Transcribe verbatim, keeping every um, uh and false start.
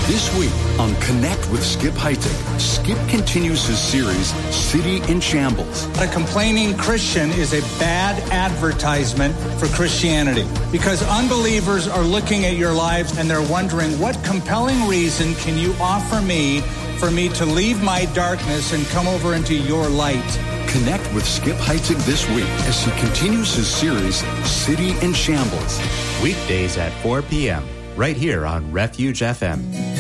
This week on Connect with Skip Heitzig, Skip continues his series, City in Shambles. A complaining Christian is a bad advertisement for Christianity because unbelievers are looking at your lives and they're wondering, what compelling reason can you offer me for me to leave my darkness and come over into your light? Connect with Skip Heitzig this week as he continues his series, City in Shambles. Weekdays at four p.m. right here on Refuge F M.